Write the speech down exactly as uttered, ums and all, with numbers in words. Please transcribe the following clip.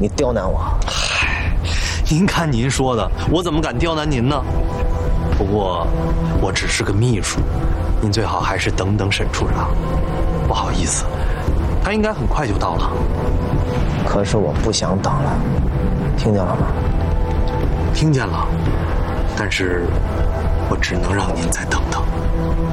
你刁难我。 嗨，您看您说的，我怎么敢刁难您呢？不过我只是个秘书，您最好还是等等沈处长。不好意思，他应该很快就到了。 可是我不想等了，听见了吗？ 听见了，但是我只能让您再等等。